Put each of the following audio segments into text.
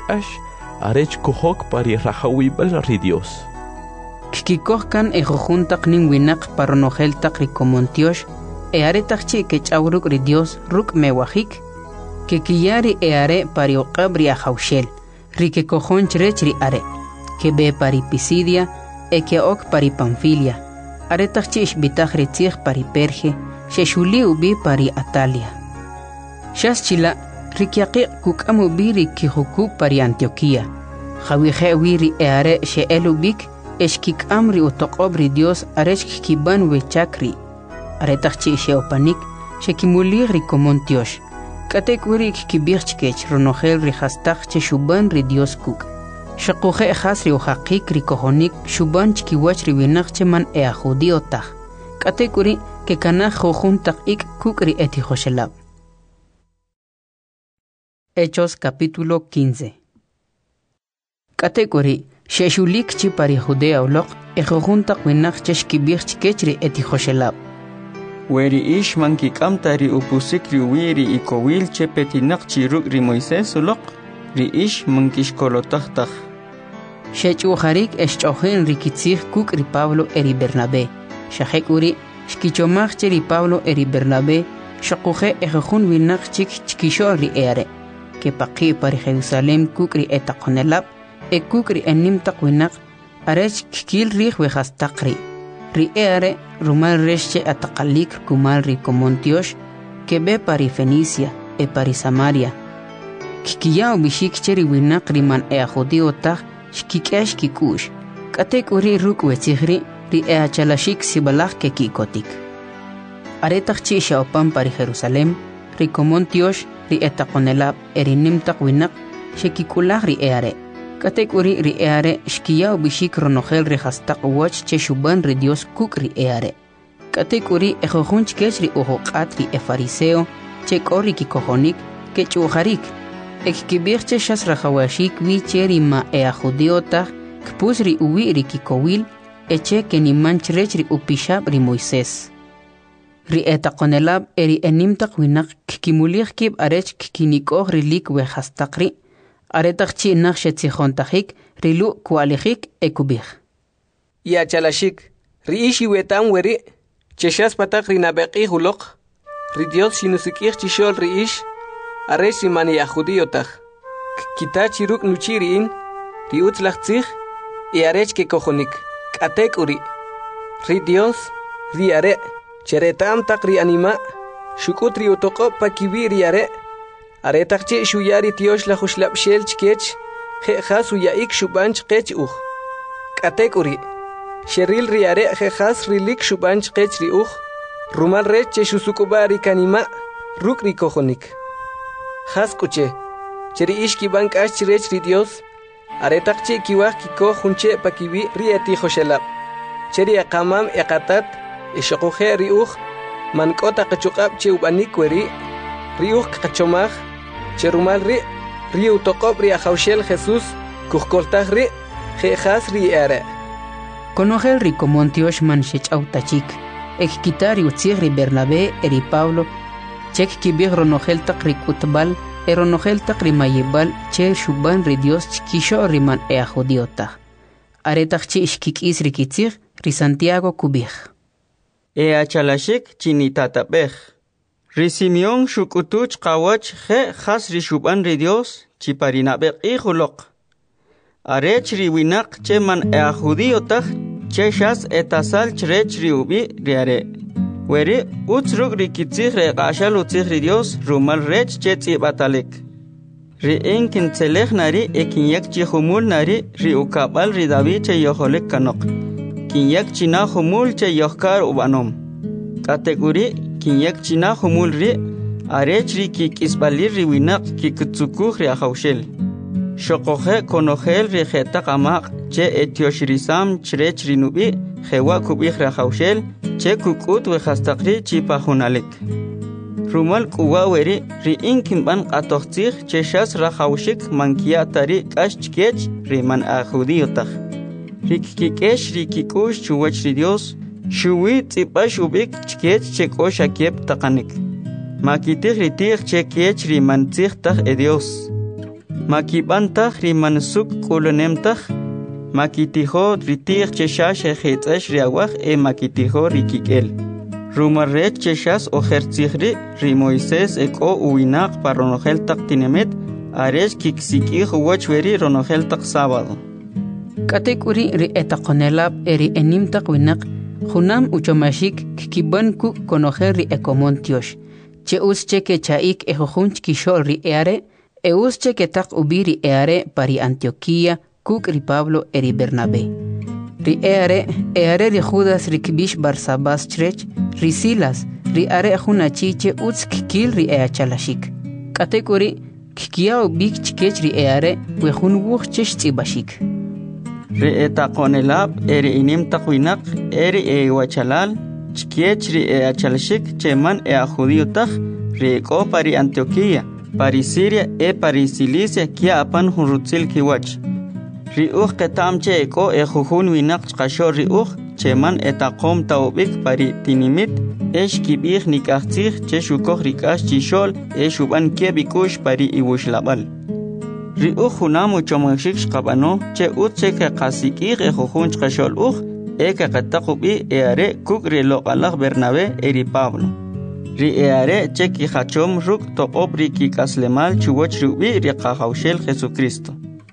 k'ax arech kohok pari rajawibal ri Dios. Kikikohkan ejojuntaq nin winaq paronojeltaq ri komontiox aretaqchi ke ch'awruk ri Dios ruk mewajik que kiyari are pari oqab ri ajawxel ri que cojonch rech ri are que be pari Pisidia que ok pari Panfilia aretaqchi ishbitaj ri tzij pari Perge sheshuli ubi pari Atalia shaschila ri kiaqi kukamu bi ri kijuku pari Antioquia jawije wi ri are sheelubik eshkik amri utoqob ri Dios arech kiban we chakri aretaqchi sheopanik shekimulig ri komontiox katek urik kibirchkech ronogel ri hastaq che shuban ri Dios kuk shaquje khas ri uhaqiq ri kohonik shuban chkiwach ri winaq che man judío taj katek uri ke kana jojuntaq ik kuk ri etijoshelab. Hechos capítulo 15. Katek uri sheshulik chi pari Judea uloq jojuntaq winaq che shkibirchkech ri etijoshelab. Weri ish manki kamtari upusik ri wiri ikowil che petinak chiruk ri Moisés uloq ri ish mankish kolotahtah. Shechuharik eshchohen ri kitzig kuk ri Pablo eri Bernabé. Shahek uri shkichomach che ri Pablo eri Bernabé shakuje ejojun winak chik chkisho ri ere. Que paqi pari Jerusalem kuk ri etaqonelab kuk ri enimtaq winak arech kikil ri wehastaqri. Ri ere rumal resche ataqalik kumal ri komontiox que be pari Fenicia pari Samaria. Kikiyao bishik cheri winaq riman judío taj shkikesh kikush. Katek uri ruk wetzigri ri achalashik sibalaj ke kikotik. Aretaq chi shaopan pari Jerusalem ri komontiox ri etaqonelab erinimtaq winaq shekikulaj ri ere. Katek uri ri eare shkiyao bishik ronogel ri hastaq wach che shuban ri Dios kuk ri eare. Katek uri ejojunch kech ri ujoqat ri fariseo che korri kikojonik ke chujarik. Ekibir che shas rajawashik wi che ri ma judío taj kpus ri uwi ri kikowil che ke ni manch rech ri upishab ri Moisés. Ri etaqonelab eri enimtaq winaq kikimulig kib arech kikinikoj ri lik we hastaq ri aretaqchi naqshetzijontajik rilu kualijik ekubij. Yachalashik ri ishi wetam weri cheshas patak ri nabeqi huloq ri Dios shinusikij chishol ri ish aresh ri mani judío taj kitachi ruk nuchiriin ri utzlajtzij arech ke kojonik katek uri ri Dios ri are cheretam tak ri anima shukut ri utoqo pakibi ri are aretaqchi shuyari tiosh la khuslab shel chkech khas uyaik shubanch qech uj katek uri sheril riare khas rilik shubanch qech ri uj rumal rech che shusukubari kanima rukri kojonik khas kuche cheri ishki bank ash rech ri Dios aretaqchi kiwaj kiko junche pakibi ri eti khoshelab cheri aqamam eqatat ishqoje ri uj mankota qachuqab che ubanik weri ri uj qachomaj cherumal ri utoqob ri ajawxel Jesús kujkoltaj ri jejas ri ere. Konogel ri komontiox man shech'awtachik ekitari utzig ri Bernabé eri Pablo chek kibig ronogel taq ri kutbal ronogel taq ri mayibal che shuban ri Dios chkisho ri man judío taj aretaqchi ishkik'is ri kitzig ri Santiago kubij. Achalashik chinitatapej. Ri Simeón shukutuch qawach khas ri shuban ri Dios chiparinabeq ijuloq. Arech ri winaq cheman judío taj cheshas etasal chrech ri ubi ri are. Weri utzruk ri kitzig re qashal utzig ri Dios rumal rech chetzi batalik. Ri inkin tselej nari kinyak chihumul nari ri ukabal ri David che yoholik kanok. Kinyak china humul che yohkar ubanom. Kategori kinyak china humul ri arech ri kikisbalir ri winaq kikutsukuj ri ajawxel. Shoqoje konogel ri jetaq amaq che etioshrisam chrech ri nubi jewa kubij ri ajawxel che kukut we hastaqri chipajunalik. Rumal kuwa weri ri inkin ban qatoqtzig che shas rajawshik mankiyatari k'axchkech ri man judío taj. Ri kikesh ri kikush chuwach ri Dios shuwi tsipash ubik chkech che kosha kiep taqanik. Makitig ri tig che kech ri mantzig taj Dios. Makibantah rimansuk kulunemtah. Makitiho ritir cheshash ejitzesh riawach makitiho rikikel. Rumarret cheshas ojertzihri ri Moisés eko uinak paronogel tinemet ares kiksikih wachweri ronogel sábado. Katekuri ri etaqonelab eri enimtaq winak junam uchomashik kikiban ku konojer ri ekomontiosh. Che usche ke chaik ejojunch kishol ri eare e usche ke tak ubiri eare pari Antioquía kuk ri Pablo eri Bernabé. Ri eare ri Judas ri kibish Barsabas chrech ri Silas ri are junachiche utsk kil ri eachalashik. Katekuri kikia ubik chikech ri eare wejun wuchchesh tzibashik. Ri etaqonelab eri inimtaq eri wachalal chkiech ri eachalashik cheman judíotaq ri eko pari Antioquía pari Siria pari Cilicia kia apan hunrutzil kiwach. Ri ketamche eko jujun winak chqasho ri cheman etaqom taubik pari tinimit kibih nikachtzih che shukoh rikash chishol shuban kiebikush pari iwushlabal. Ri junam uchomashik shqabano che utche ke qasikih jujun chqashol ke qataqubi eare kuk ri loqalaq Bernabé eri Pablo. Ri eare che ki hachom ruk toqob ri kikaslemal chuwoch rubi ri qahawshel Jesucristo.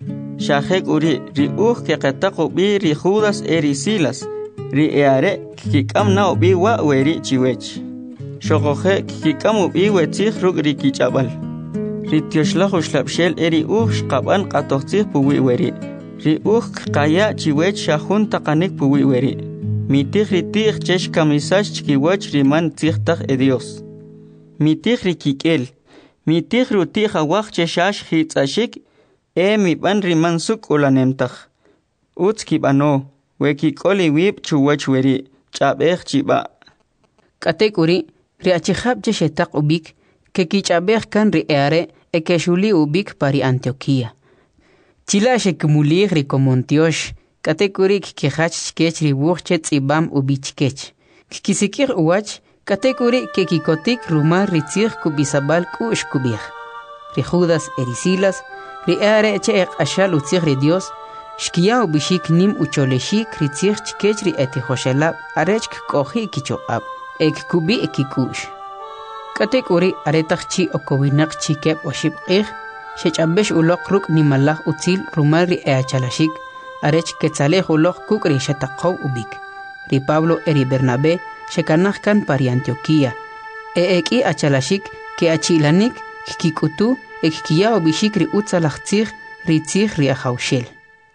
Shahek uri ri ke qataqubi ri Judas eri Silas. Ri eare kikam na ubi wa weri chiwech. Shogoje kikam ubi wetzih ruk ri kichabal. Ri tioshlach ushlabshel eri shqaban qatoqtzih puwi weri. Ri qaya chiwech shahun taqanik puwi weri. Mitih ri tih chesh kamisash chkiwach riman tzihtaq Dios. Mitih ri kikel. Mitih rutih awach cheshash hitzashik miban riman suk ulanemtaq. Utskibano. Wekikoli wib chuwach weri chabej chiba. Katekuri ri achihab jeshetaq ubik ke kichabej kan ri eare ekeshuli ubik pari Antioquía. Chila shekumulig ri komontiosh katekuri kikihach chkech ri wuchche tzibam ubichkech. Kikisikir uwach katekuri ke kikotik rumar ri tzig kubisabal kush kubij. Ri Judas eri Silas ri eare che ashal utzig ri Dios Shkiya ubishik nim ucholeshik ritzich chkech ri etihoshelab arechk kohi kichoab kubi ekikush. Katekuri aretach chi okowinak chikeb oshib shechambesh ulok ruk nimalach utzil rumar ri eachalashik arech ketzalej ulok kuk ri shetaqow ubik. Ri Pablo eri Bernabé shekanach kan pari Antioquía. Eki achalashik ke achilanik kikutu kiya ubishik ri utzalach tzich ri tzich ri ahawshel.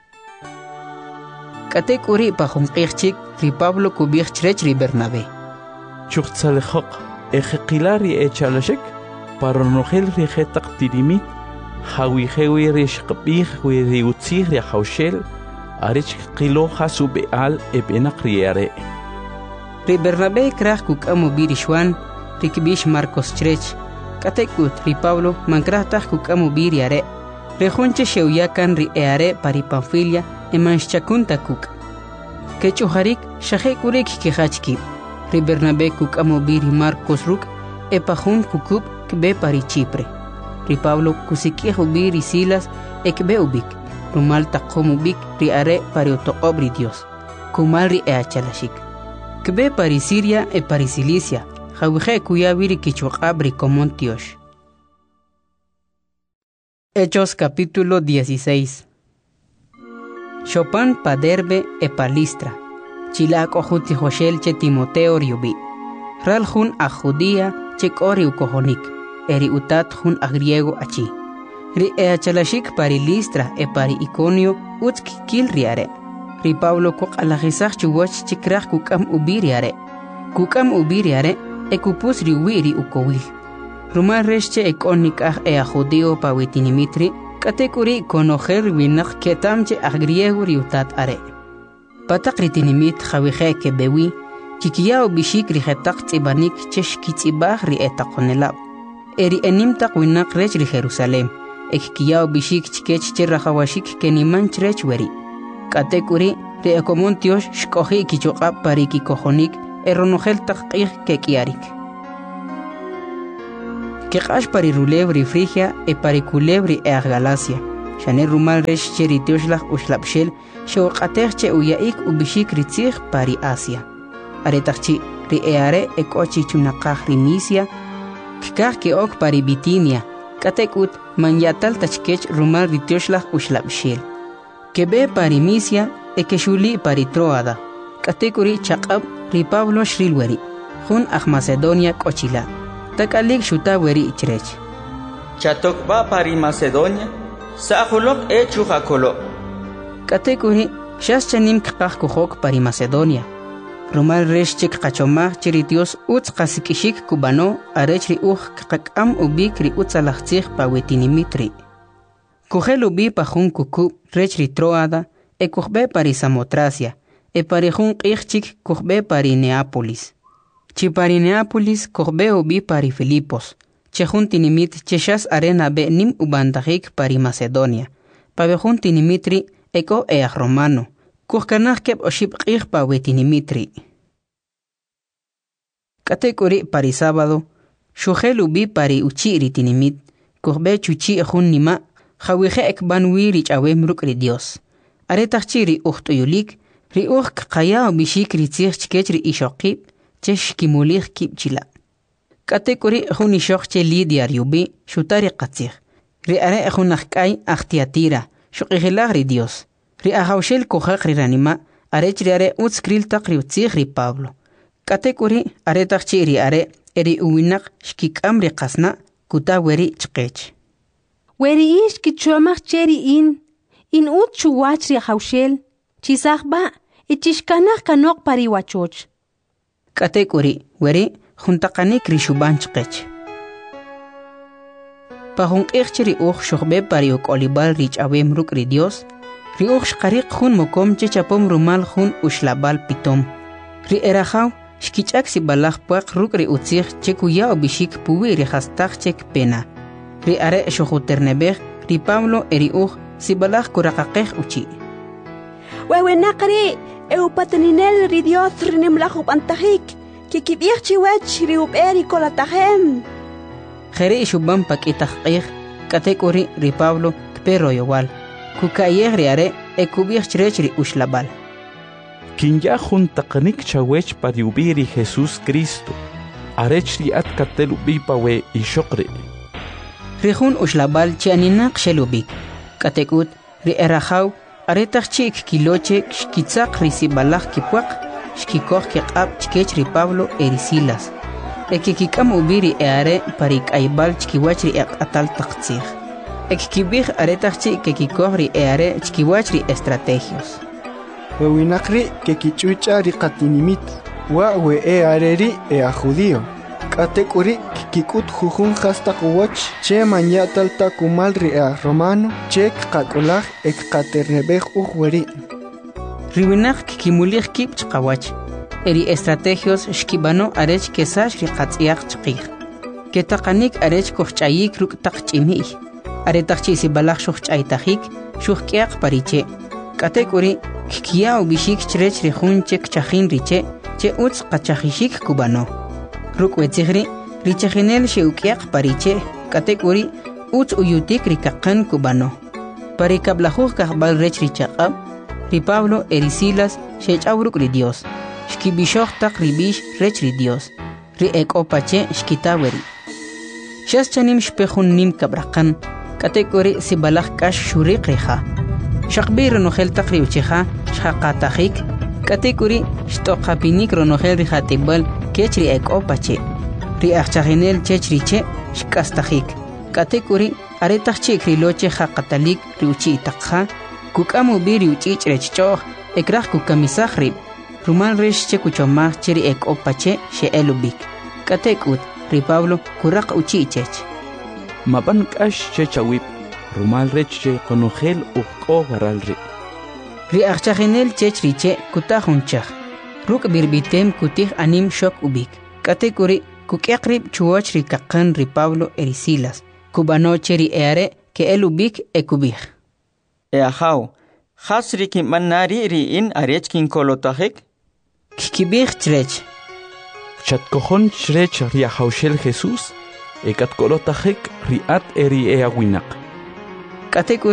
Katekuri pajunqihchik ri Pablo kubich chrech ri Bernabé. Chuqtzalejok ejekilari echalashik paronogel ri jetaq tirimit hawijewi ri shqbih ri utzih ri hawshel arich qilo hasu beal ebenaq riare. Ri Bernabé kraj kukamu birishwan ri kibish Marcos chrech. Katekut ri Pablo mankraj taj kukamu biriare. Rejunche sheuyakan ri eare pari Panfilia emanshchakunta kuk. Kechuharik shahekurik kihachki. Ri Bernabé kuk amobiri Marcos ruk epahun kukub kbe pari Chipre. Ri Pablo kusikihu biri Silas ekbe ubik. Rumal taqom ubik ri are pari otoqobri Dios. Kumal ri eachalashik. Kbe pari Siria pari Cilicia. Jawije kuya biri kichuqabri komontiosh. Hechos capítulo 16. Chopin paderbe Palistra. Chilak ojuti Joshel che Timoteo riubi. Ralhun a Judía che kori ukohonik. Eri utat hun a griego achi. Ri eachalashik pari Listra pari Iconio utski kil riare. Ri Pablo kok alajisach chuwach chikrach kukam ubiriare. Kukam ubiriare kupus riwiri ukowil. Rumar resche ekonik a judío pawitinimitre, katekuri konojer winak ketamche a griego riutat are. Patakritinimit jawije ke bewi, chikiao bishik rijetak tibanik cheshkitzibah ri etaqonelab. Eri enimtak winak rech ri Jerusalem, kiao bishik chikech cherrajawashik keniman chrech weri. Katekuri ri ekomontios shkohi kichokab pariki kojonik eronogel takqih kekiarik. Que pari rulebri Frigia pari culebri Galacia. shane rumal resh che ritioshlah ushlapshel shawqateh che uyaik ubishik ritzig pari Asia aretachchi ri eare ekochi chunaqah rimisia kikah ke ok pari Bitinia katekut manyatal tachkech rumal ritioshlah ushlapshel kebe pari Misia ekeshuli pari Troada katekuri chaqab ri Pablo shrilweri jun Macedonia kochila takalik shuta weri ichrech Chatokba pari Macedonia Sahulok chujakolo katekuri shaschanim kqaq kuhok pari Macedonia rumal reshchik qachomah chiritios utz qasikishik kubano arechri qaqam ubik ri utzalachtzig pawetinimitri kuhel ubi pajun kuku rechri Troada kuhbe pari Samotracia pari jun qijchik kuhbe pari Neápolis chipari Neápolis kuhbe ubi pari Filipos chejun tinimit cheshas arena be nim ubandajik pari Macedonia pabejun tinimitri eko romano kuhkanaj keb oshib qij pawetinimitri katekuri pari sábado shujel ubi pari uchiri tinimit kuhbe chuchi jun nima jawije ekban wiri chawem rukri Dios aretachiri uhtuyulik ri qaya ubishik ritzig chkechri ishoqib cheshkimulig kibchila katekuri jun ishoqche Lidia riubi shutari qatzig ri are junajkai Tiatira shuqihilag ri Dios ri ahawshel kohaq ri ranima arechri are utskril taqri utzig ri Pablo katekuri aretachchi ri are eri uwinaq shkikam ri qasna kuta weri chqech weri ish kichomach cheri in ut chuwach ri ahawshel chisaqba ichishkanaq kanok pari wachoch katekuri weri juntaqanik rishuban chqech pajun qijchri shuqbe pari uqolibal richawem rukri Dios ri shqariq jun mokom chechapom rumal jun ushlabal pitom ri erajaw shkichak sibalaj puaq rukri utzig chekuya ubishik puwi ri hastaq chek pena ri are shujuternebej ri Pablo eri sibalaj kuraqaqej uchi wewenaqri eupateninel ri Dios rinimlajub antajik kikibij chiwach ri uberi kolatajem jere shuban pakitaj qij katekuri ri Pablo kpero yowal kukayej ri are ekubij chrech ri ushlabal Kinya juntaqanik chawech pari ubiri Jesús Cristo arech li at katel ubi pawe ishoqri Rijun ushlabal chaninaq shelubik katekut ri erajaw aretach chik kiloche shkitzaq ri sibalaj kipuaq shkikoj kiqab chkech ri Pablo eri Silas ekikikam ubiri eare pari k'aybal chkiwach ri atal taqtzig ekikibij aretach chik kikikoj ri eare chkiwach ri estrategios wewinaqri kekichucha ri qatinimit wa we areri a judío katekuri kikut jujun hastaq wach che manyatal takumal ri a romano che qakolaj ekqaternebej weri riwinaq kikimulig kib chqawach eri estrategios shkibano arech kesash ri qatziyaq chqij ketaqanik arech kohchayik ruk taqchimi aretaqchi sibalaj shuchaytajik shujk'aq pariche katekuri kikia ubishik chrech ri jun chek chajin riche che utz qachajishik kubano rukwetsigri richajinel sheukiaq pariche katekuri utz uyutik rikaqan kubano parikablajuj kahbal rech richaqab ri Pablo eri Silas shechawruk ri Dios shkibishoj taq ribish rech ri Dios ri ekopache shkitaweri shaschanim shpejun nim kabraqan katekuri sibalaj kash shuriq reja shaqbir nojel taqri ucheja shaqatajik katekuri shtoqapinik ronojel rijatibal kechri ekopache ri achajinel chechriche shkastajik katekuri aretajchik riloche jaqatalik riuchi taqja kukamu biri uchich rechchoj ekraj kukamisaj rib rumal resh chekuchomaj cheri ekopache sheelubik katekut ri Pablo kuraq uchichech maban kash chechawip rumal reche konojel uqo garalri ri achajinel chechriche kutajunchaj ruk birbitem kutij anim shok ubik katekuri kuk'eqrib chuwach ri kaqan ri Pablo eri Silas kubanoche ri eare ke elubik ekubij Eajaw hasri kimannari ri in arech kin kolotajik kikibij chrech chatkojon chrech ri ahawshel Jesús ekat kolotajik ri at eri eawinaq katekuri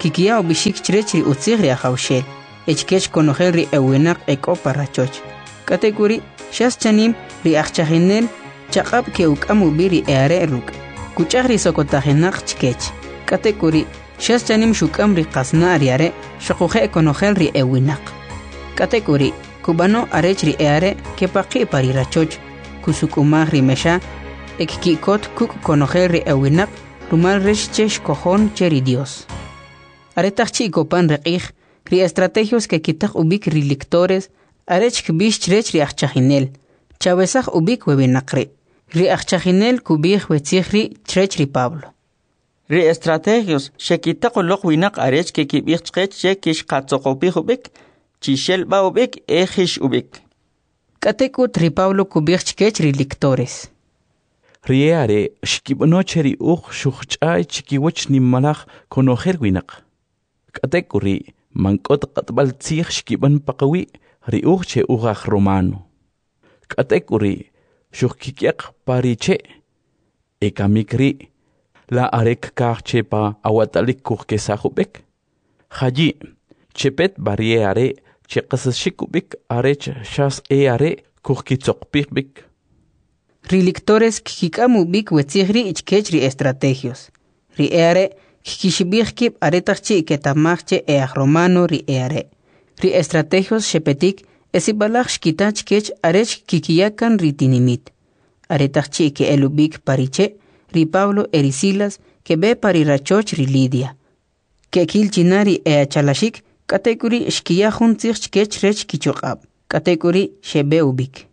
kikia ubishik chirech ri utzig ri ajawshel. Echkech konojel ri ewinak eko parachoch. Kategori shas chanim ri achchahinel chaqab ke ukamu biri eare ruk. Kuchag ri sokotahinak chkech. Kategori shas chanim shukam ri qasna riare shakuhe konojel ri ewinak. Kategori kubano arech ri eare ke paqi parirachoch. Kusukumag ri mesha ekkikot kuk konojel ri ewinak rumal resh chesh kojon cheri Dios. Aretach chico pan reqij ri estrategios que quitak ubik ri lectores arech kbish chrech ri achchahinel chavesaj ubik webinakri ri achchahinel kubij wetzigri chrech ri Pablo ri estrategios shekitak ulok winak arech que kibij chrech che kish qatzokopij ubik chishel ba ubik ejish ubik katekut ri Pablo kubij chkech ri lectores Riare shkibnocheri shuchchay chikiwach nimmalaj konojer winak Katekuri mankot qatbal tzig shkiban paqawi ri che ugaj romano Katekuri shukkikiaq pariche ekamikri la arek kaqche pa awatalik kukesajubek haji chepet barriere cheqasashikubik arech shas are kukkitzoqpikbik Ri lectores kikamu bik wetzigri ichkech ri estrategios. Ri eare kikishibikib aretachchi ketamachche romano ri eare. Ri estrategios shepetik esibalach shkitach kech arech kikiyakan ri tinimit. Aretachchi ke elubik pariche ri Pablo erisilas ke be parirachoch ri Lidia. Ke kilchinari chalashik kategori shkiyahun tzich kech rech kichokab. Kategori shebe ubik.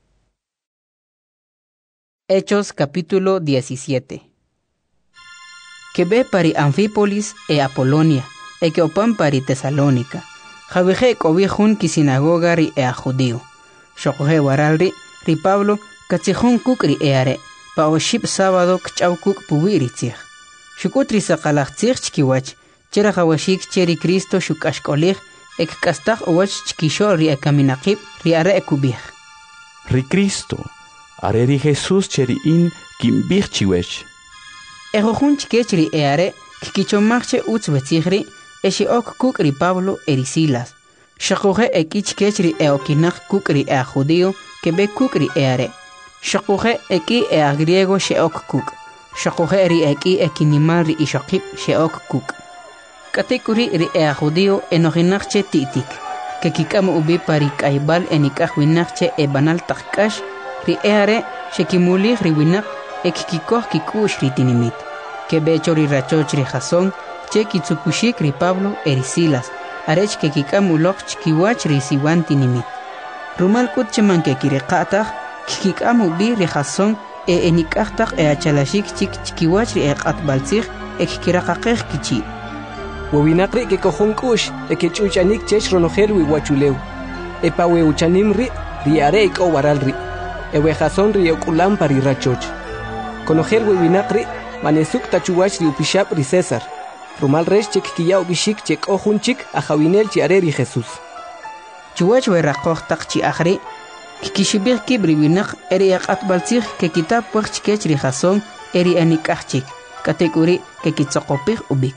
Hechos capítulo 17. Que ve pari Anfípolis e Apolonia, e que opan pari Tesalónica. Javeje cobijun ki sinagoga ri e a judío. Shokoje waralri, ri Pablo, katsijun kuk ri eare, pa oship sábado kchau kuk puwiri tzig. Shukutri sakalach tzig chkiwach, chera jawashik cheri Cristo shukashkolig, ek kastak owach chkisho ri e kaminakib ri are e kubij. Ri Cristo. Areri Jesús cheri in kimbich chiwech. Ejojun chkech ri eare kikichomachche utz wetzigri eshi ok kuk ri Pablo erisilas. Shakoje eki chkech ri eokinak kuk ri ea judío que be kuk ri eare. Shakoje eki ea griego she ok kuk. Shakoje ri eki ekinimal ri ishokip she ok kuk. Katekuri ri ea judío enoginakche titik. Que kikam ubi pari kaibal enikaj winakche e banal takkash ri eare shekimuli riwinak ekkikoh kikush ri tinimit que becho ri rachoch ri jason che kitsukushik ri Pablo erisilas arech que kikamulok chkiwach ri siwan tinimit rumal kut cheman que kiriqataq kikamu bi ri jason e enikaqtaq e achalashik chik chkiwach ri eqatbaltzig ekkiraqaqej kichi wawinaqri que kohonkush e que chuchanik chech ronojel wi wachuleu e pawe uchanim ri are iko waralri Ewejason rio kulam pari rachoch. Conojer webinakri, manesuk tachuach ri upishap ri César. Rumal resh chek kiya ubishik chek ojunchik a jawinel chiareri Jesús. Chuach weraqoj tak chi akhri, kikishibir kibri winak eri aqatbaltzig ke kitab puach chikech ri jason eri anikachik. Kategori ke kitzokopig ubik.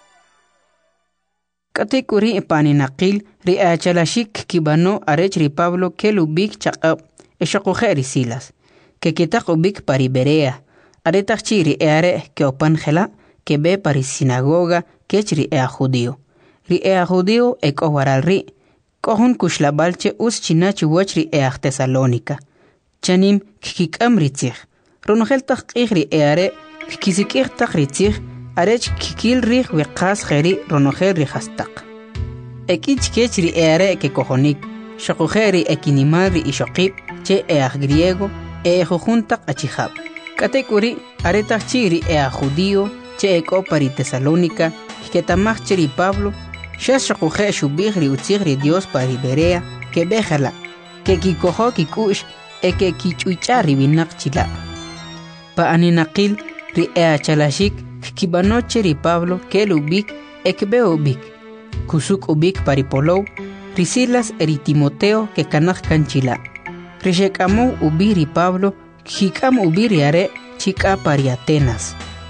Kategori paninaqil ri achalashik kibano arech ri Pablo kelubik chaqab. Eshokoje erisilas, que kitak ubik pari Berea, aretach chiri eare que opangela, que be pari sinagoga, que chiri ea judío. Ri ea judío ek owaralri, kohun kushlabalche us chinachi wachri ea Tesalónica. Chanim kikikam ritzig, ronogel tak ri eare, kikizikir tak ritzig, arech kikil rig weqas geri ronogel rihastak. Ekich kechri eare que kohonik, shokojeri ekinimari ishokip, che eaj griego ejojuntak achihab. Katekuri aretach chiri ea judío che eko pari Tesalónica que tamach chiri Pablo shashokuje shubigri utzigri Dios pari Berea que bejala que kikojo kikush e que kichuichari binak chila. Pa aninaqil ri ea chalashik kibano chiri Pablo que lubik ekbe ubik kusuk ubik pari Polou risilas eri Timoteo que kanach kanchila. Rishekamo ubiri Pablo, kikam ubiri are, chica pari Atenas.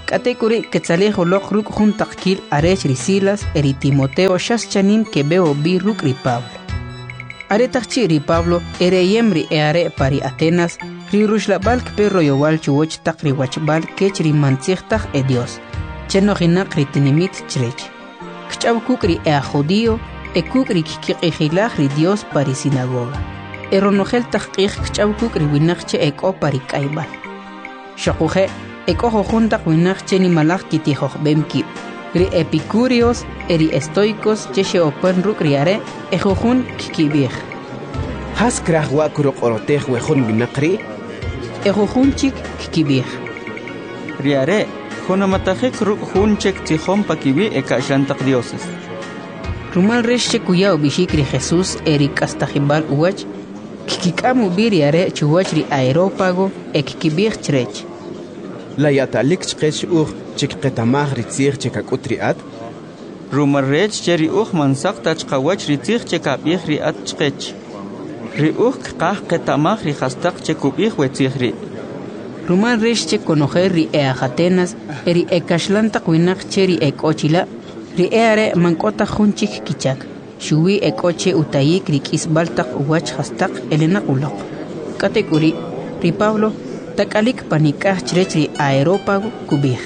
Katekuri Quetzalejo lok ruk juntakil arech risilas eri Timoteo shas chanim que veo bi ruk ri Pablo. Are takchi ri Pablo ere yemri are pari Atenas ri rushlabal perro yowal chuoch takri wachbal kech ri mantzirtach e Dios. Cheno hinak ri tinimit chrech. Kchaw kukri e judío e kukri kikikilach ri Dios pari sinagoga. Eronogel takich kchaw kukri winakche eko pari kaibal. Shakuje eko juntak winakche ni malak kitijoch bemkip. Ri epicúreos eri estoicos cheche open ruk riare ejojun kikibij. Has krah wa kurok orotej wejun binakri? Ejojun chik kikibij. Riare, jonamatajek ruk junchek tijom pakibi ekashantak dioses. Rumal resche kuyao bishikri Jesús eri kastajibal uwach, kikikamu biriare chuwach ri aerópago ekikibij chrech. La yatalik chkech chikqetamaj ritzir chikak'utriat? Rumarrech cheri mansak tachqawach ritzir chikabij riat chkech. Ri qaj qetamaj ri hastak chikubij wetzij ri. Rumal resche conocer ri Atenas eri ekashlantak winak cheri ekochila ri eare mankota junchik kichak. Shuwi ekoche utayik ri kisbaltak uwach hastak elena ulok. Katekuri ri Pablo takalik panikaj chrech ri aerópago kubij.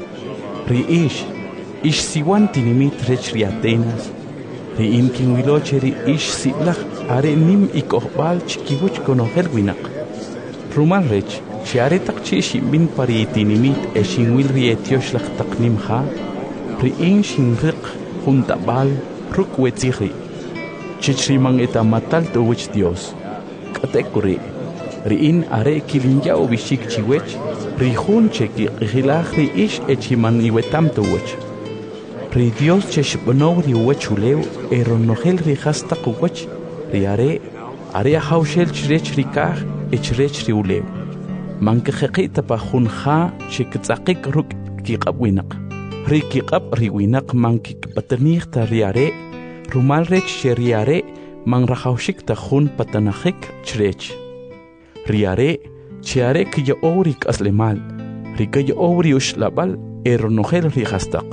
Ri ish siwan tinimit rech ri Atenas. Ri kinwiloche ri ish siblach are nim ikohbal chikiwuch konohel winak. Rumal rech, si are takchi shimbin pari tinimit e shinwil ri etiosh lach taknim ha. Ri shinriq juntabal ruk wetzihri. Chichrimang etamatal tuwich Dios. Katekuri. Ri are kilinja o bishik chiwech. Ri juncheki gilach ri ish echiman iwetam tuwich. Ri Dios cheshbonow ri wechuleu eronogel ri hasta kuwech. Ri are haushel chrech ri kah echrech ri uleu. Mankejekita pa junja chiktzakik ruk kiqabwinak. Ri kiqab ri winak mankikpatanir ta ri are. Rumal rech ri are mangrahaushik ta jun patanajik chrech. Riare, chiare que yo orik aslemal, rica yo oriush labal, eronogel rihastak.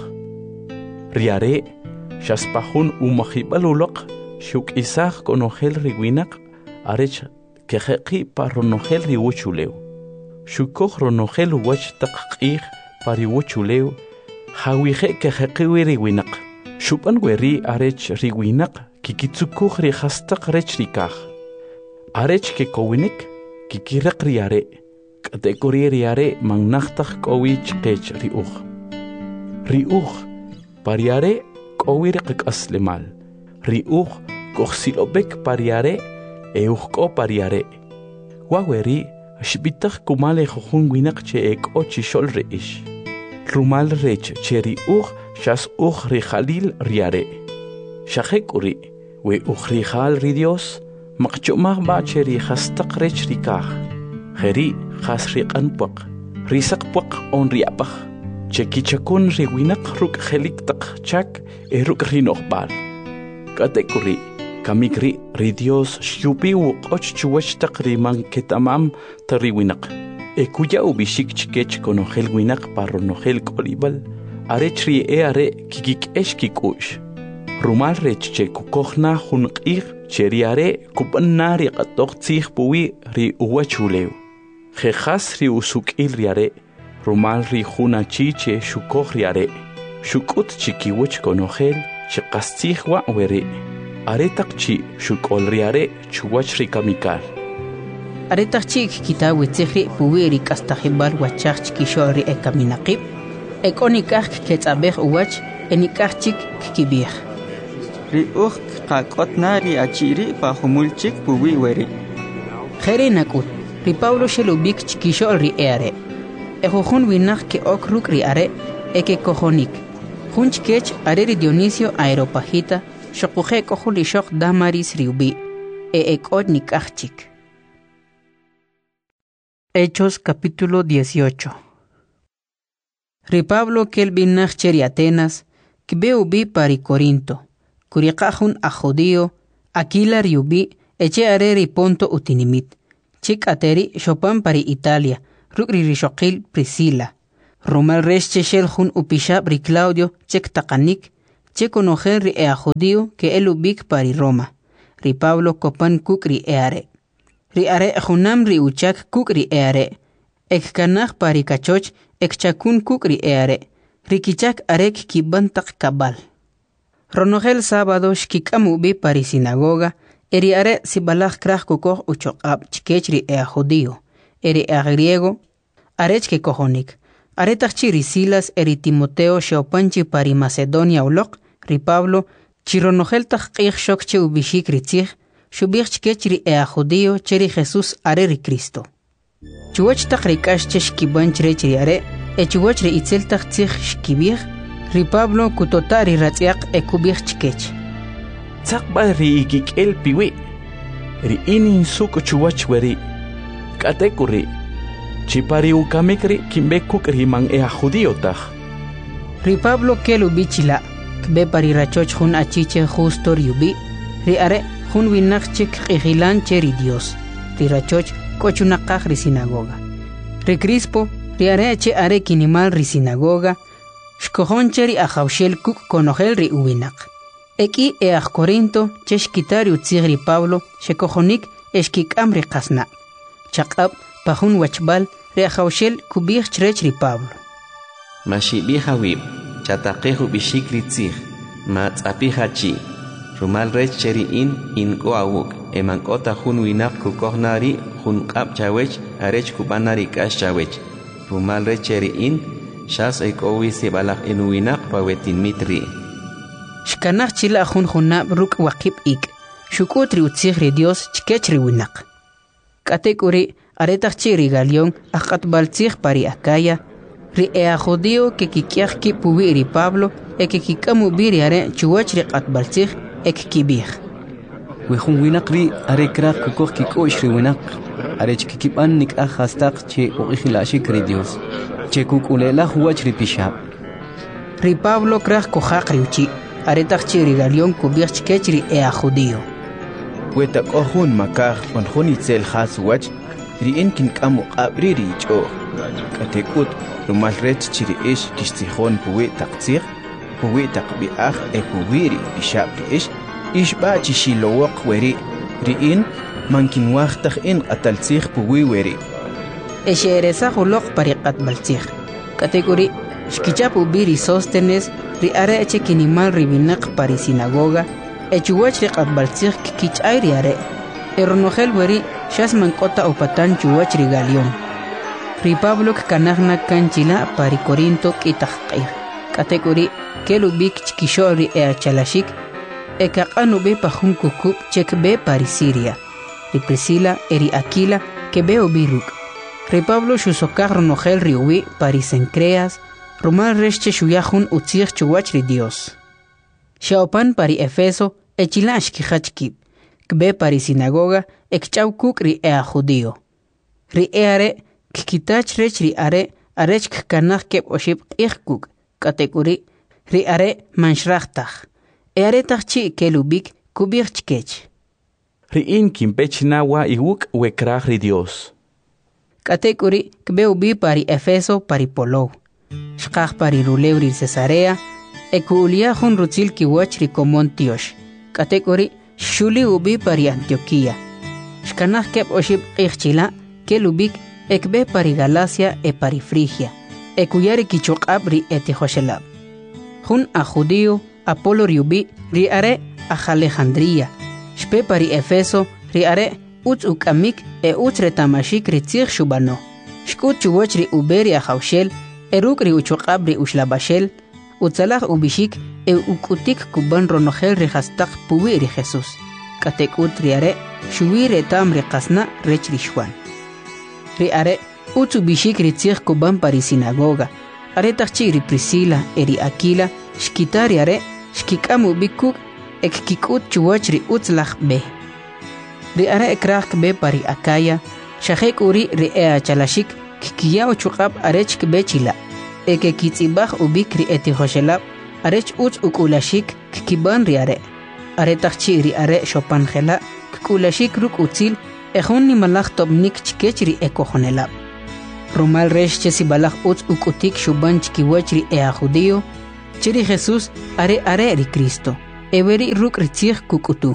Riare, shaspahun umahibalulok, shuk isach konogel riwinak, arech kejeki paronogel riwuchuleu. Shukoj ronogel wach takqih pariwuchuleu, hawije kejekiwi riwinak. Shupan weri arech riwinak, kikitsukuj rihastak rech rikaj. Arech ke kowinik, kikiraq riare, katekuri riare mangnachtak kowich kech riuch. Riuch, pariare kowirq aslemal. Riuch, kochsilobek pariare, euchko pariare. Waweri, shbitak kumale jujun winak che ek ochishol reish. Rumal rech che riuch, shas uch rijalil riare. Shajekuri, we uchrijal ridios, Makchumah bacheri hastak rech rikah. Heri has riqanpuak. Risakpuak on riapach. Chekichakun riwinak ruk heliktak chak eruk rinohbal. Katekuri, kamikri ridios shupi wukoch chuwachtak riman ketamam tariwinak. Ekuya ubishik chikech konohel winak paronogel kolibal. Arechri are kikik eshkikush. Rumal rech che kukohna hunqir cheriare kupanari qatoqtzih puwi ri uwachuleu. Jejas ri usukil riare, rumal ri hunachi che shukoj riare. Shukut chikiwich konogel chiqastzih wa were. Aretakchi shukol riare chuwach ri kamikal. Aretakchi kikita witzihri puwi ri kastajibal wachach chikishol ri ekaminaqib. Ekonikaj ketzabej uwach enikaj chik kikibij. Ri qaqotna ri achiri pa humulchik puwi weri. Jere nakut, ri Pablo shelubik chikishol ri eare. Ejojun winak ke okruk ri are eke kojonik. Junchkech are ri Dionisio Aeropagita, shokuje kohuli shok damaris riubi, ekot nikachik. Hechos capítulo 18. Ri Pablo kelbinach cheri Atenas, kibeubi pari Corinto. Kuriqahun a judío, Aquila riubi, eche areri ponto utinimit. Chik ateri chopan pari Italia, rukri rishokil Priscila. Romal resh cheshel jun upishab ri Claudio chek takanik, che conocer ri ea judío que el ubik pari Roma. Ri Pablo copan kuk ri eare. Ri are junam ri uchak kuk ri eare. Ek kanach pari kachoch ek chakun kuk ri eare. Ri kichak arek kibantak kabal. Ronogel sábado shkikamu bi pari sinagoga. Eri are sibalach krach kukoh uchokab chikech ri ea judío. Eri ea griego arech ke kohonik. Aretach ri Silas eri Timoteo sheopanchi pari Macedonia ulok, ri Pablo, chironogel tachqich shokche ubishik ri tzich, shubich chkech ri ea judío cheri Jesús are ri Cristo. Chuwach tak ri kash shkibanch rech ri are, chuwach ri itzel tak tzich shkibich, ri Pablo kutota ri ratziak kubich chkech. Tzakba ri ikik el piwi, ri inin suk chuwach weri, katekuri, chipari ukamikri kimbekuk riman ea judío taj. Ri Pablo kelu bichila, kbe pari rachoch jun achiche justo riubi, ri are jun winak chik igilan cheri Dios, ri rachoch kochunakaj ri sinagoga. Ri Crispo, ri are che are kinimal ri sinagoga, shkojon cheri ajaushel kuk konogel ri uwinak. Eki eaj Corinto cheshkitari utzig ri Pablo, shekojonik eshkikam ri kasna. Chakab pajun wachbal ri ajaushel kubich chrech ri Pablo. Mashibija wib, chatakeju bishik ritzig, matzapija chi, rumal rech cheri in go awuk, emankota jun winap kukohnari, jun kap chawech, arech kubanari kash chawech, rumal rech cheri shas ekowi sibalak inuwinak pawetin mitri. Shkanach chila jun junab ruk wakib ik, shukutri utzig ri Dios chkech ri winak. Katekuri aretach chiri galion akat baltzig pari Acaya, ri ea judío que kikiach ki puwi ri Pablo e que kikamu biri are chuwach ri qatbaltzig ek kibih. Wejun winak ri are krak kukoh kikoish ri winak are chkikiban nik ajastaq che uqihilashik ri Dios che kukulela huwach ri pishab. Ri Pablo krak kohaq ri uchi are tach chiri galion kubich chkech ri ea judío. Wetak ohun makaj on hun itzel has wach ri inkin kamu qabri ri icho katekut rumal rech chiri ish kishtijon puwi taqtzig puwi taqbi'aj e puwi ri bishab ri ish ba chishilowok weri ri in mankin waqtaj in qataltzig puwi weri Esheresa hulok pari qatbaltzig katekuri shkichapu biri Sóstenes ri are eche kinimal ri binak pari sinagoga echuwach ri qatbaltzig kichay ri are eronogel weri shas mankota upatan chuwach ri Galión. Ri Pablo kanagna kanchila pari Corinto kitaqqir. Katekuri kelubik chkisho ri ea chalashik ekaqanu be pajun kukub chek be pari Siria. Ri Priscila eri Aquila que be obiruk. Ri Pablo shusokar ronogel ri uwi pari Cencreas rumal resche shuyajun utzig chuwach ri Dios. Shaopan pari Efeso echila ashkihachkib. Kbe pari sinagoga ekchau kuk ri ea judío. Ri eare kikitach rech ri are arech kanach kep oshib kuk katekuri ri are manshrachtaj. Eare tachchi kelubik kubich chkech. Ri in kimpech nawa iwuk wekrach ri Dios. Katekuri kbe ubi pari Efeso pari Polou. Shkach pari Ruleu ri Cesarea ekuulia jun rutzil kiwach ri komon tiosh. Katekuri shuli ubi pari Antioquía. Shkanach kep oshib ichchila kelubik ekbe pari Galacia e pari Frigia. Ekuyari kichokab ri etihoshelab. Jun a judío Apolo riubi ri are a Alejandría. Shpe pari Efeso ri are utz ukamik e utz retamashik ri tzig shubano. Shkut chuwach ri uberi a jaushel eruk ri uchokab ri ushlabashel utzalach ubishik e ukutik kuban ronogel ri hastak puwi ri Jesús. Katekut ri are shuwi retam ri kasna rech ri shwan. Ri are utz ubishik ri tzig kuban pari sinagoga. Are tachchi ri Priscila eri Aquila shkitari are shkikamu bikuk ek kikut chuwach ri utzlach be. Ri are ekrak be pari Acaya shahek uri ri ea chalashik kikiya uchukab arech be chila. Eke kitzibach ubik ri etihoshelab arech utz ukulashik kikiban ri are. Are tachchi ri are shopanjela kikulashik ruk utzil ejun ni malach tobnik chkech ri ekojonelab. Rumal resh che si balach uts ukutik shuban chikiwach ri ea judío, chiri Jesús are ri Cristo, everi ruk ritzich kukutu.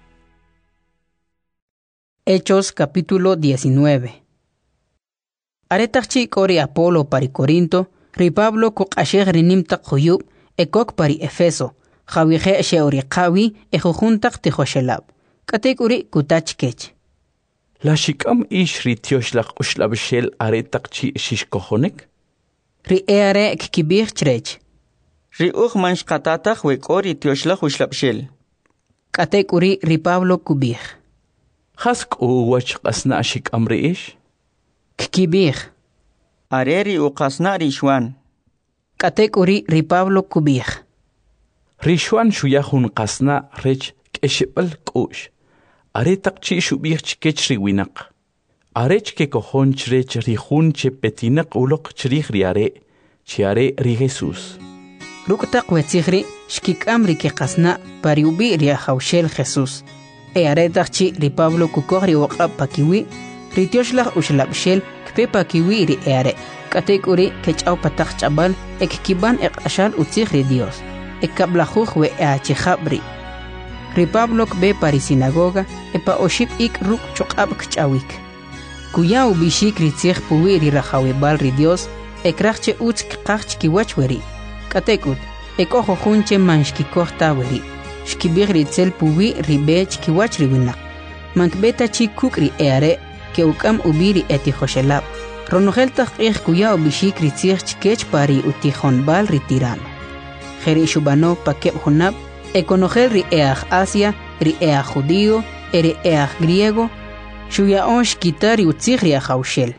Hechos capítulo 19. Aretachchi kori Apolo pari Corinto, ri Pablo kuk asheg rinimtak huyub, ekok pari Efeso, Jawihe sheoriqawi ejujuntak tijoshelab. Katek uri kutach kech. La shikam ish ri tioslaq ushlabshel aretaqchi shishkohonek? Ri eare kikibir chrech. Ri manch qatataq wekori tioslaq ushlabshel. Katek uri ri Pablo kubir. Hask uwach qasna shikam ri ish? Kikibir. Areri uqasna ri shwan. Katek uri ri Pablo kubir. Ri shwan shuyahun qasna rech keshibal kush. Aretaqchi shubir chkech ri winaq. Arech ke kohon chrech ri hun che petinak ulok chrich ri are. Chi are ri Jesus. Ruktaq wetzigri shkikam ri ke qasna pari ubi ri hawshel Jesus. Aretaqchi ri Pablo kukogri waqab pakiwi. Ri tioslaq ushlabshel kpe pakiwi ri are. Katek uri kechaw pataq chabal ekkiban eqashal utzig ri Dios. Ekablajuj we achijabri. Ri Pablo kbe pari sinagoga epa oship ik ruk chokab kchawik. Kuya ubishik ritzig puwi ri rajawibal ri Dios ekrachche utz kqach kiwach weri. Katekut ekojo junche manshkikojta weri. Shkibig ritzel puwi ri bech kiwach ri winak. Mankbeta chi kuk ri eare ke ukam ubiri etijoshelab. Ronogel taqih kuya ubishik ritzig chkech pari utijonbal ri tirano. Jeri shubano pakeb hunab econogel ri eaj Asia, ri eaj judío, ri eaj griego, shuyaon shkitar ri utzig ri ajawshel.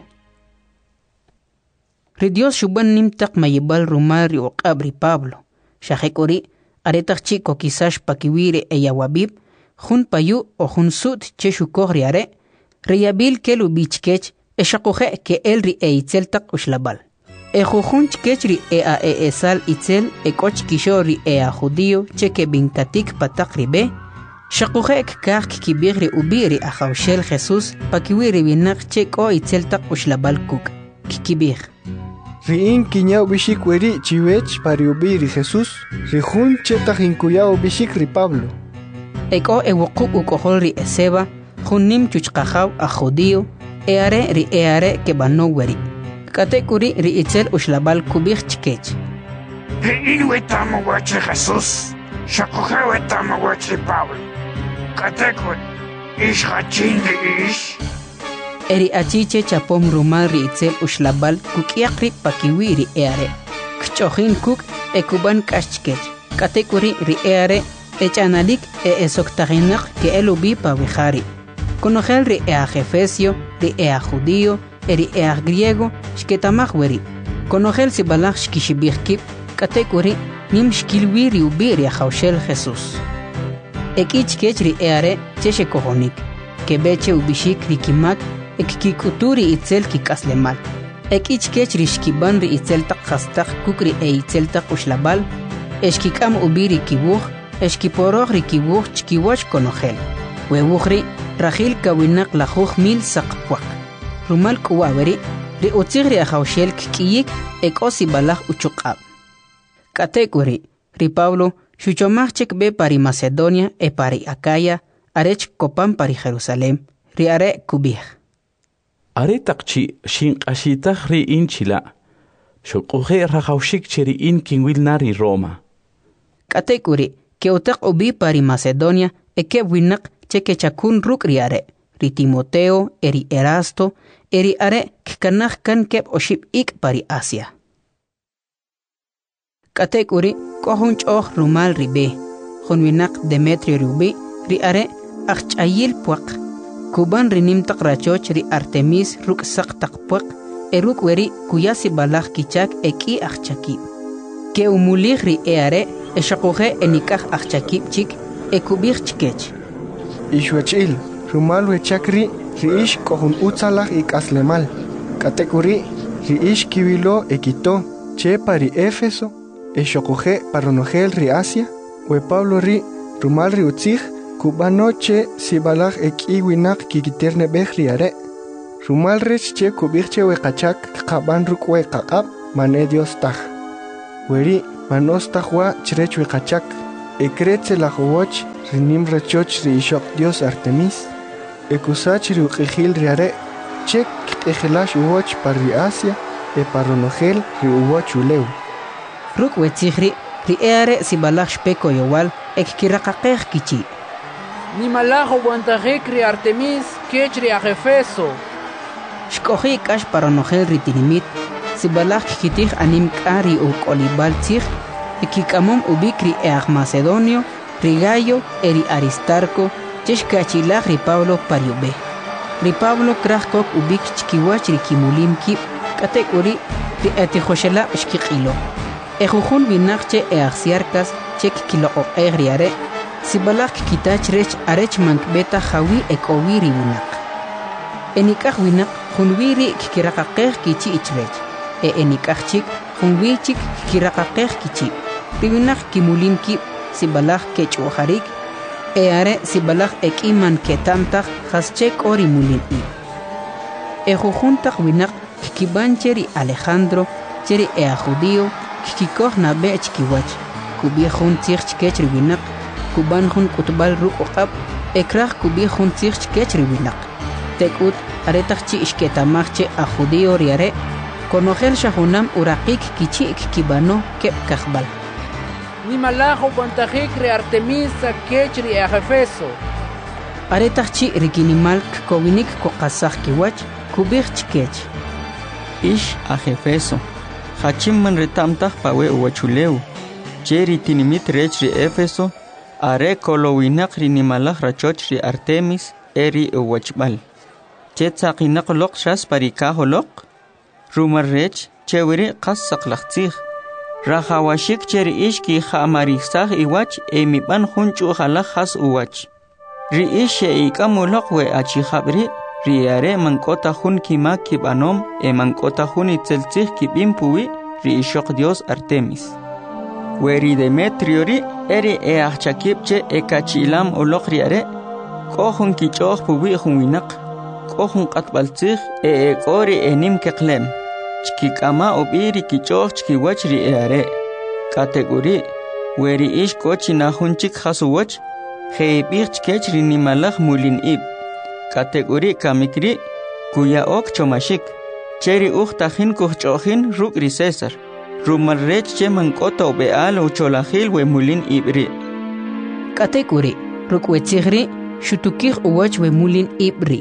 Ri Dios shuban nimtak mayibal rumal ri uqab ri Pablo, shajekori, aretaq chiko kisash pakiwire eyawabib, jun payu o jun sut che shukog ri are, ri yabil kelu bichkech, eshakuje ke el ri eitzeltak ushlabal. Ejujun chkechri ea esal itzel ekoch kishori ea judío cheke bintatik patak ribe. Shakujek kak kibigri ubiri ajawshel Jesús pakiwiri binak cheko itzel tak ushlabal kuk. Kikibig. Riin kiñao bishik weri chiwech pari ubiri Jesús. Rijun chetaq inkuyao bishik ri Pablo. Eko ewukuk ukohol ri eseba. Junim chuchkajaw a judío. Eare ri eare ke bano weri. Katekuri ri itzel ushlabal kubig chkech. Ri wetamo wachi Jesús. Shakuhe wetamo wachi Pablo. Katekuri ish hachin ri ish. Eri achiche chapom rumal ri itzel ushlabal kukiakri pakiwi ri eare. Kchojin kuk ekuban kashchkech. Katekuri ri eare echanalik esoktaginak ke elubi pavijari. Conogel ri eaj Efesio, ri eaj judío, eri eaj griego, shketamaj weri. Conogel si balaj shkishibirkip, katekuri, nim shkilwiri ubiri ajawshel Jesús. Ekich kech ri eare, cheshe kohonik, kebeche ubishik ri kimak, ekkikuturi itzel kikaslemal. Ekich kech ri shkiban ri itzel tak hastak kukri itzel tak ushlabal, eshkikam ubiri kibuj, eshkiporoj ri kibuj chkiwach conogel. Webujri, rajil kawinak lajuj mil sakpwak. Rumal kuwaweri, ri utzigri ajawshel kikiyik ekosi balaj uchukab. Katekuri, ri Pablo, shuchomachek be pari Macedonia e pari Acaya, arech kopan pari Jerusalem, ri are kubih. Are takchi shinqashitaj ri inchila. Shukuje rajawshik cheri in kinwil nari Roma. Katekuri, ke utak ubi pari Macedonia e ke winak cheke chakun ruk ri are. Ri Timoteo, eri Erasto, eri are kikanaj kan kep oship ik pari Asia. Katekuri kohun choh rumal ribe, junwinak Demetrio rubi, ri are achayil puak. Kuban rinim tak rachoch ri Artemis ruk sak tak puak, eruk weri kuyasi balak kichak eki achakib. Ke umulig ri are eshakoje enikaj achakib chik ekubig chikech. Ishwachil. Rumal wechakri riish kohun utzalaj ikaslemal. Katekuri riish kiwilo ekito che pari Éfeso eshokuje paronogel ri Asia we Pablo ri rumal ri utzig kubano che sibalaj ekiwinak kikiterne bej ri are. Rumal rech che kubirche we kachak kaban rukwe kakap mane Dios taj. Weri manos tajwa chrech we kachak. Ekretze la huoch rinim rechoch ri ishok Dios Artemis. Ekusach ri uqijil riare chek ejelash uoch parri Asia e paronogel ri uoch uleu. Rukwe tzihri ri eare si balach shpeko yowal ek kirakakech kichi. Ni malajo guantajek ri Artemis kech ri Efeso. Shkohi kash paronogel ri tinimit si balach kitich anim kari u kolibal tzih ekikamom ubik ri each Macedonio ri Gayo eri Aristarco chesh kachilach ri Pablo pariube. Ri Pablo krachkok ubik chkiwach ri kimulim kip katek uri ri etijoshela shkikilo. Ejujun binakche eaxiarkas chek kilo o egriare si balach kitach rech arech mankbeta jawi ekowiri winak. Enikach winak junwiri kikirakakech kichi ichrech. Enikach chik junwi chik kikirakakech kichi. Riwinak kimulim kip si balach kechuharik eare si balach ekiman ketamtach haschek ori mulin i. Ejujuntak winak kikibancheri Alejandro cheri judío kikikoh na be chkiwach kubiejun tzich chkechri winak kubanjun kutbal ru oqab ekrach kubiejun tzich chkechri winak tekut aretachchi ishketamachche a judío riare konogel shahunam uraqik kichi kibano kep kahbal ni malajo guantajek ri Artemis kechri Efeso aretachchi rikinimal kowinik koqasaj kiwach kubij chkech ish a Efeso Hachim man retamtah pawe uwachuleu. Cheri tinimit rech ri Efeso. Are kolowinak ri nimalach rachoch ri Artemis eri uwachbal. Chetzaqinak lok shas parikaholok. Rumar rech chewiri qas saqlaqtzih. Rahawashik cheri ishki hamarisah iwach emiban hunchu halach has uwach. Ri ishe ikamulok we achihabri. Riare mankota hun kima kibanom mankota hun itzeltzih kibimpuwi ri ishok Dios Artemis. Weri Demetrio ri eri achakipche ekachilam olok riare kohun kichoh puwi hun winak kohun qatbaltzih ekori enim keklem chkikama obiri kichoh chkiwach ri eare kategori weri ish kochina hunchik hasuwach heibich chkech ri nimalach mulin ib kategori kamikri kuya ok chomashik cheri tajin kuchojin rukri César rumarrech che mankota beal o cholajil we mulin ibri kategori rukwechigri shutukir uwach we mulin ibri.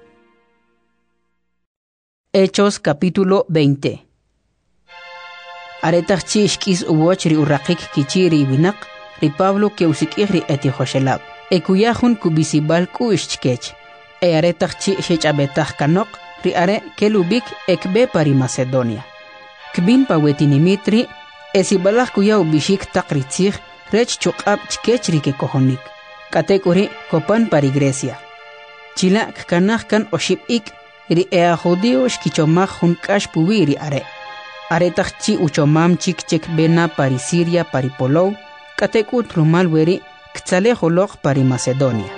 Hechos capítulo 20. Aretachchi ishkis uwach ri uraqik kichiri winak ri Pablo ke usikiri etihoshelab ekuyahun kubisibal ku ishchkech aretachchi shechabetach kanok ri are kelubik ekbe pari Macedonia kbin pawetinimitri esibalach kuya ubishik takritzig rech chuqab chkechri ke kohonik katekuri kopan pari Grecia chila kanach kan oshibik ri judío shkichomach hun kash puwiri aretachchi uchomam chik bena pari Siria pari Polou katekut rumal weri ktzale holok pari Macedonia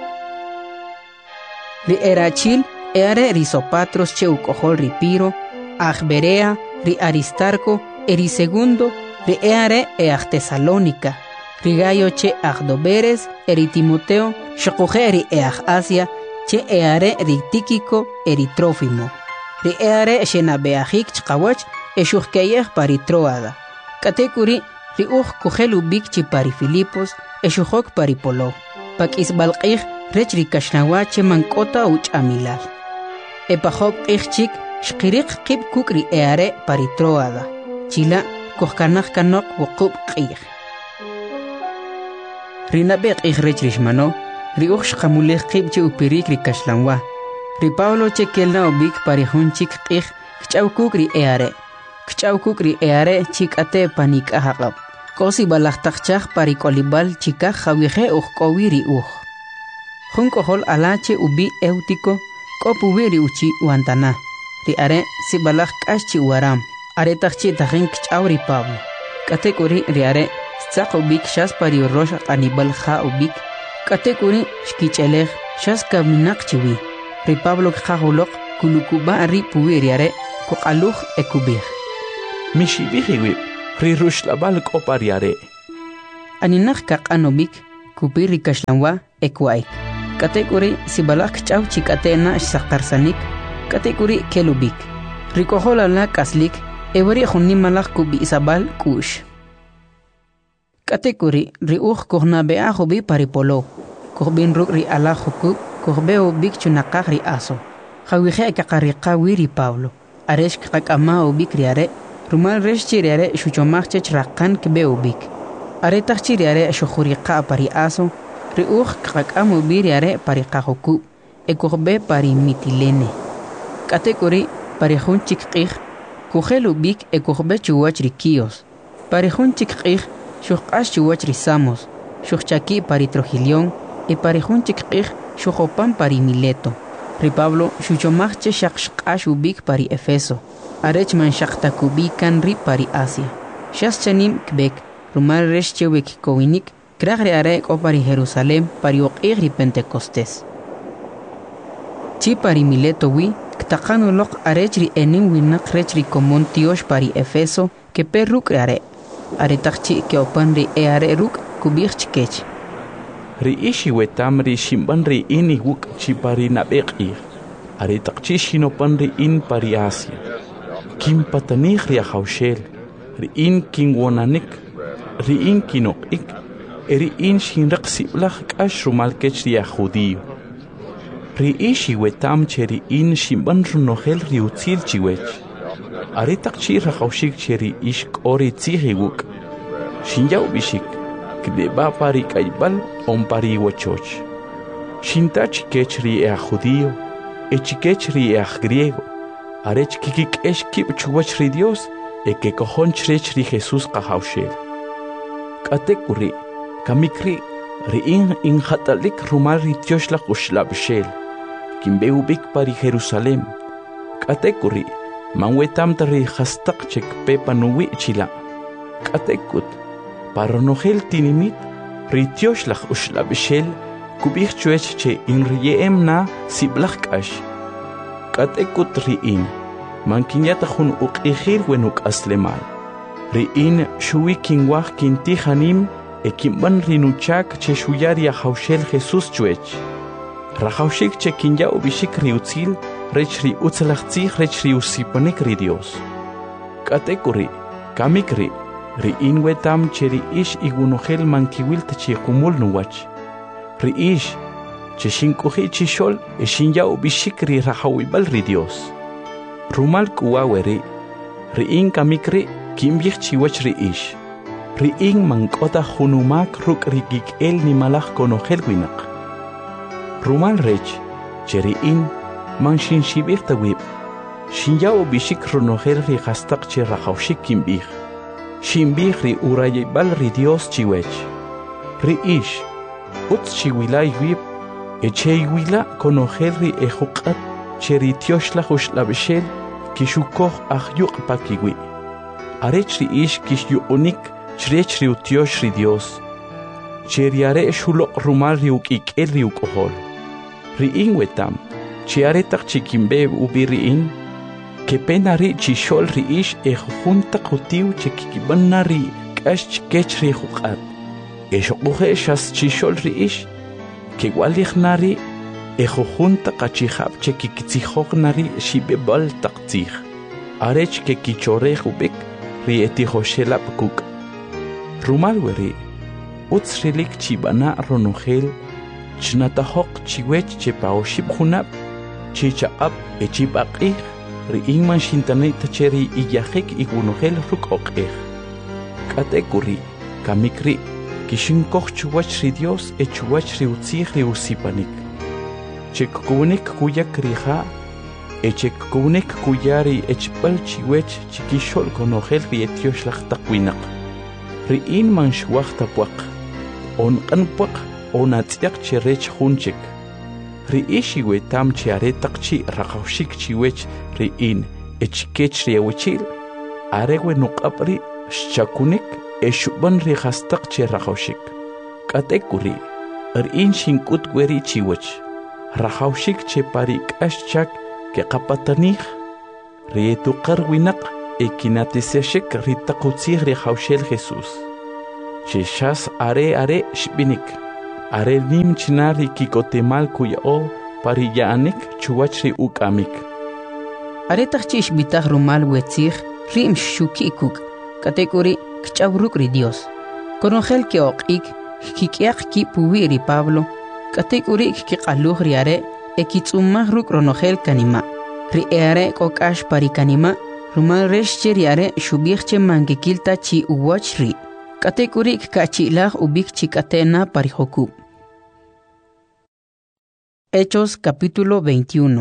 ri erachil eare ri Sopatros che ukohol ri Piro Berea ri Aristarco eri segundo ri eare Tesalónica ri Gayo che Doberes eri Timoteo shokoje ri Asia che eare ri Tíquico eri Trófimo ri eare shenabeahik chqawach eshuhkeyeh pari Troada katekuri ri kohelu bikchi pari Filipos eshuhok pari Polo pak isbalqih rech ri kashnawache mankota uch amilal epahob ichchik shqirik qib kukri eare pari Troada chila kohkanach kanok wuqub qih rinabek rech rishmano ri shqamulih qib che upirik ri kashlanwa ri Pablo che kelna ubik pari hunchik qih kchaw kukri eare chik ate panik ahaqab kosi balachtakchach pari kolibal chika jawihe kowiri Jun kohol alache ubi Eutico kopuwiri uchi wantana ri are si balach kashi waram are tachchi tajin kchauri Pablo katekuri ri are stzaq ubik shas pari rosh anibal kha ubik katekuri shkichelej shas kaminak chiwi ri Pablo khahulok kulukuba ri puwiriare kuqaluj ekubij. Mishibijiwib, rirushlabal kopariare. Aninaj kaqanobik, kupiri kashlanwa ekwaik. Katekuri sibalak chaw chikatena sakarsanik, katekuri kelubik. Rikohola la kaslik, ewari junimalak kubi isabal kush. Katekuri riuj kohnabe ahobi paripolo. Kohbin ruk ri ala hukub, kohbeo bik chunakak ri aso. Hawije kakariqa wiri Pablo. Aresh kakama ubik riare, rumal resh chiriare shuchomach chrakan kbe ubik. Aretach chiriare shujuriqa pari aso, riuj kakamo biriare pariqa hukub, ekohbe pari mitilene. Katekuri parihun chikqij, kujel ubik ekohbe chuwach rikios. Parihun chikqij, shuqash chuwach risamos, shuchaki pari Trojilion, e parihun chikqij, shujopan pari Mileto. Ri Pablo shuchomach shaqshqash ubik pari Efeso. Arech man shaqtakubikan ri pari Asia. Shas chanim kbek, rumal resh chewek kowinik, kragri arek o pari Jerusalem pari oqig ri Pentecostés. Chi pari Mileto wi, ktaqanu loq arech ri enim winak rech ri komon tiosh pari Efeso, ke per ruk are. Aretachchi ke opan ri e are ruk kubig chkech. Ri ishi wetam ri shimban ri ini wuk chi pari nabeqi. Ari takchi shinopan ri in pari Asia. Kim patanih ri ahaushel. Ri in king wonanik. Ri in kinokik. Ri in shinraqsi ulach kash rumalkech ri ahudiyo. Ri ishi wetam che ri in shimban runohel ri utzil chiwech. Ari takchi rahaushik che ri ishk ori tsihi wuk. Shinyaw bishik. Kdeba pari kaibal on pari wachoch. Shintach kechri e judío, e chikechri e griego. Arech kikik esh kip chuwachri Dios, e que cojonchri Jesús kahaushel. Katekuri, kamikri, in hatalik rumar ritioshla ushlabshel. Kimbeubik pari Jerusalem. Katekuri, manwetam tari hastak chek pepa nuwi chila. Katekut. Para nogel tinimit, ritioslach ushlabishel, kubich chuech che in riem na siblach ash. Katekut riin, mankinyata hun uqihir wenuk aslemal. Riin shui kingwach kintihanim, e kimban rinuchak che shuyaria haushel Jesus chuech. Rahaushik che kinya ubishik riutzil, rechri utzalachtzich rechri usipanik ridios. Katekuri, kamikri, Riin wetam cheri ish igunohel mankiwil tachi kumul nuwach. Riish, che shinkuhi chishol e shinya ubishik ri rahawibal ri Dios. Rumal kuwaweri, riin kamikri kimbich chiwach riish. Riin mankota hunumak ruk rigik el ni malach konohel winak. Rumal rech, cheri in man shin shibich tawib. Shinya ubishik runohel ri hastak che rahawshik kimbich. Shimbih ri urayibal ri Dios chiwech. Ri ish, utz chiwilay wib, e cheiwila konogel ri ejukat, cheri tioshla hushlabshel, kishukoh ahyuk pakiwi. Arech ri ish kish yuunik, chrech ri utiosh ri Dios. Cheriare shulok rumal ri ukikel ri ukohol. Ri inwetam, chiaretak chikimbe ubi ri in, que pena ri chishol ri ish e junta kutiu chikibanna ri kash kech ri juqat. E shokuhe shas chishol ri ish, que walich nari e junta kachihab chikitzihok nari shibebal taktzih. Arech que kichore hubik ri etihoshelap kuk. Rumal weri, utsrilik chibana ronogel, chnatahok chiwech chepaoshib hunab, chichaab e chibaqih, Riin man shintanay tacheri iyahik igunohel ruk oqeh. Katekuri, kamikri, kishinkoch chuwach ri Dios e chuwach ri utzih ri usipanik. Chekkunik kuyak riha, e chekkunik kuyari echpal chiwech chikishol konohel ri etioslach takwinak. Riin man shwach tapuak, on anpuak, on atziak cherech hunchik. Riishi wetam chiaretak chi rakaushik chiwech riin echkech riawechil arewe nuqapri shakunik eshuban rihastak chi rakaushik. Katekuri riin shinkut gweri chiwech rakaushik che parik ashchak que qapatanij rietu qarwinak ekinatisiashik ritaqutsij rihawshel Jesús shishas are shbinik are nim chinari kikotemal kuyao pariyaanik chuwachri ukamik are tachich bitag rumal wetzij rim shukikuk kategori kchawruk ri Dios konogel ke oqik kikiaq ki puwiri Pablo kategori kiqaluj ri are ekitsumah ruk ronogel kanima ri are kokash pari kanima rumal reshche ri are shubihche mangekilta chi uwachri kategori kachilag ubik chikatena parijoku. Hechos capítulo 21.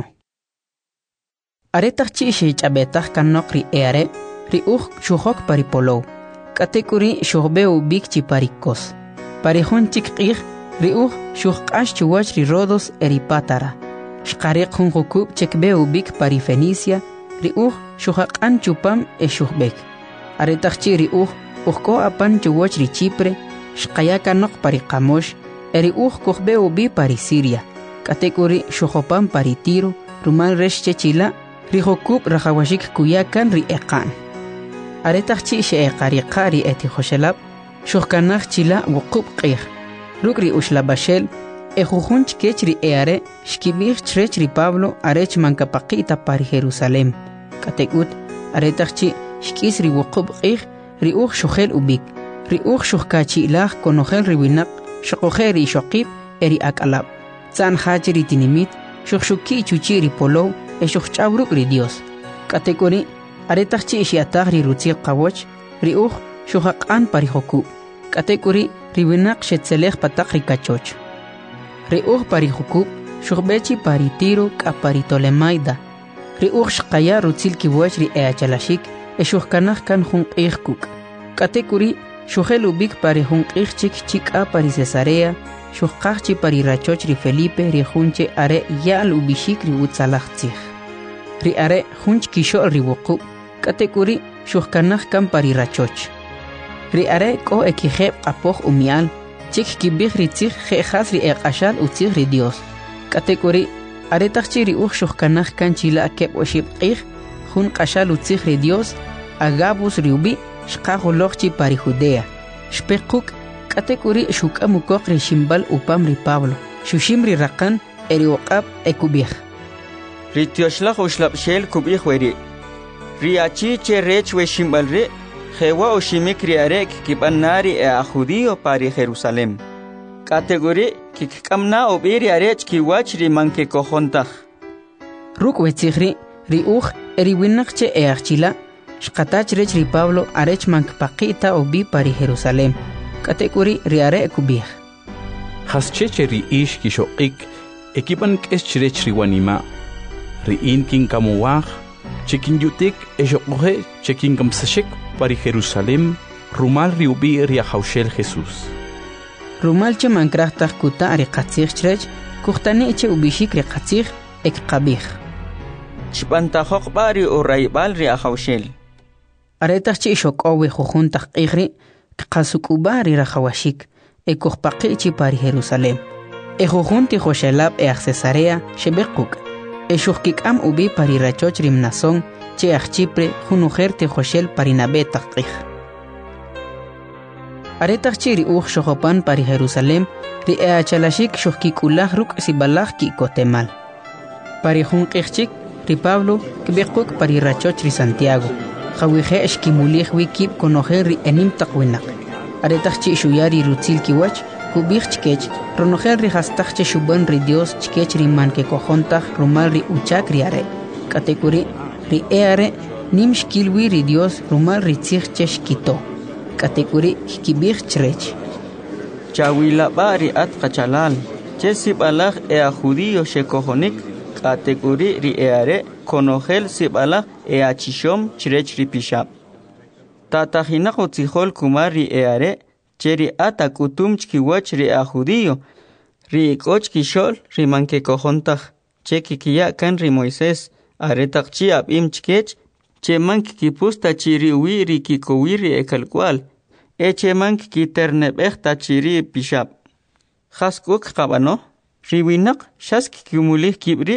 Aretach chi shechabetach kanok ri eare ri shuhok paripolo kategori shuhbe ubik chi parikos parihon chikqih ri shuhqash chuwach ri rodos eripatara shqariq hun hukub chekbe ubik parifenicia ri shuhaqan chupam shuhbek aretach chi ri ko apan chuwach ri Chipre shqaya kanok pariqamosh eri kohbe ubi pari Siria kategori shuhopam pari Tiro rumal reshche chila ri hokub rahawashik kuyakan ri eqan aretach chi sheqariqa ri eti hoshelab shuhkanach chila wuqub qih rukri ushlabashel ejujunch kech ri eare shkibih chrech ri Pablo arech mankapaqita pari Jerusalem kategut aretach chi shkis ri wuqub qih ri shuhel ubik ri shuhkachi ilah konogel ri winak shokogel ri shokib eri akalab zan haji ri tinimit shukshuki chuchi ri polo shuhchabruk ri Dios kategori aretach shiatag ri rutzil qawoch ri shuhaqan parijoku kategori ri winak shetzelej patak ri kachoch ri parijoku shuhbechi pari Tiro kapari Tolemaida ri shqaya rutzil kiwoch ri eachalashik shuhkanaj kan junqih kuk kategori shuhel ubik pari junqih chik pari Cesarea shuhqajchi pari rachoch ri Felipe ri junche are yal ubishik ri utzalajtzij ri are junch kishol ri wuqub kategori shuhkanaj kan pari rachoch ri are ko ekijeb qapoj umial chik kibij ri tzij jejas ri eqashal utzij ri Dios kategori are tachchi ri shuhkanaj kan chila keb oshib qih jun qashal utzij ri Dios Agabus riubi shqajoloqchi pari Judea shpequk kategori shukamukok ri shimbal upam ri Pablo shushim ri raqan eri oqab ekubij ri tioshlaq ushlabshel kubij weri ri achi che rech we shimbal ri jewa oshimik ri arek kibanari a judio pari Jerusalem kategori kikkamna obiri arech kiwach ri manke kojontaj ruk wetzigri ri eri winaqche eachila shqatach rech ri Pablo arech mankpaqita obi pari Jerusalem kategori ri are kubij hascheche ri kishoqik ekipan kesh rech ri wanima ri kin kamuwaj chikin yutik eshoqoje chikin kamsashik pari Jerusalem rumal ri ubi ri hawshel Jesús rumal che mankrahtaj kuta ri qatzij chrech kuhtani che ubishik ri qatzij ekqabij chpantajoq bari o raibal ri hawshel aretach chi shoqowe jujuntaj qigri qasukubari rahawashik ekojpaqichi pari Jerusalem jujunti joshelab Cesarea shebequk shuhkikam ubi pari rachoch rimnason che Chipre junujerte joshel pari nabetaq qig aretach chi ri shohopan pari Jerusalem ri achalashik shuhkikulaj ruk sibalaj ki kotemal pari junqijchik ri Pablo kbequk pari rachoch ri Santiago khawije eshkimulij wikib konojer ri enim taqwinak aretach chi shuyari rutzil kiwach kubij chkech ronojer ri hastach che shuban ri Dios chkech ri man ke kojontaj rumal ri uchak ri are kategori ri are nim shkilwi ri Dios rumal ri tzij che shkito kategori kibij chrech chawila bari at qachalal che sibalaj a judío shekojonik kategori ri are konogel sibalaj achishom chrech ri pishab tatajina qotzijol kumar ri are cheri ata kutum chkiwach ri a judío ri koch kishol ri manke kojontaj che kikiya kan ri Moisés aretaq chi abim chkech che mank kipusta chiri wi ri kikowiri ekalkwal che mank kiternebechta chiri pishab khaskuk qabano ri winak shask kumulih kibri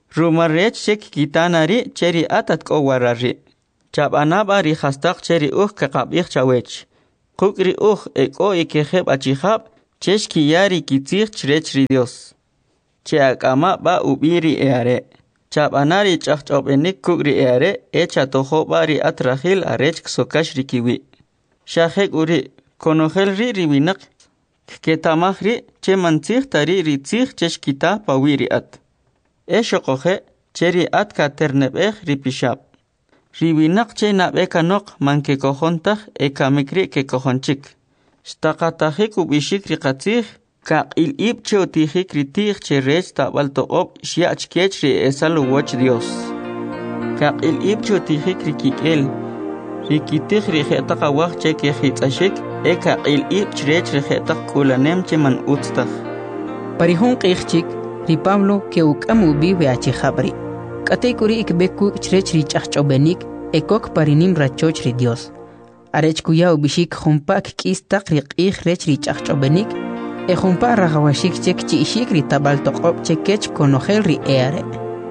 Rumarech chek kitanari cheri atat kowarari. Chabanabari hastak cheri kakabich chawech. Kukri eko ikeheb achihab cheshki yari kitzich chrechri Dios. Cheakama ba ubiri eare. Chabanari chachchobenik kukri eare echa tohobari atrahil arech ksokash rikiwi. Shahek uri konogel riwinak ketamahri che mantzich tari ritzich cheshkita pawiri at. Eshokohe cheri at katernebech ripishab. Riwinak che nabekanok manke kohontach ekamikri ke kohonchik. Stakatahik ubishik rikatzich kaq il-ib che utihik ritich che rech tabal toqob shiach kech ri esalu wach Dios. Kaq il-ib che utihik rikikel rikitich rijetaq awach che kehitzashik kaq il-ib chrech rijetaq kulanem che man utstach. Parihon qichchik ri Pablo ke ukam ubi weachi khabri. Katay kuri ikbeku chrech ri chachchobenik ekok parinim rachoch ri Dios. Arech kuya ubishik khumpak kistaq ri qih rech ri chachchobenik khumpa ragawashik chek chi ishik ri tabal toqob chekech konogel ri eare.